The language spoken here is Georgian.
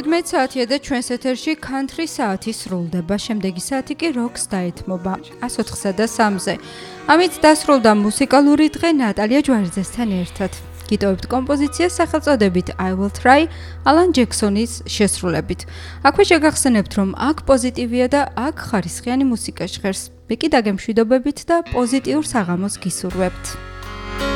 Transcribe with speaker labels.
Speaker 1: 17 საათია და ჩვენს ეთერში country საათი სრულდება. შემდეგი საათი კი rock-ს დაეთმობა 104-სა და 3-ზე. ამით დასრულდა მუსიკალური დღე ნატალია ჯვარიძესთან ერთად. გიტოვებთ კომპოზიციას სახელწოდებით I Will Try ალან ჯექსონის შესრულებით. აქვე შეგახსენებთ, რომ აქ პოზიტივია და აქ ხარისხიანი მუსიკა ჟღერს. მე კი დაგემშვიდობებით და პოზიტიურ საღამოს გისურვებთ.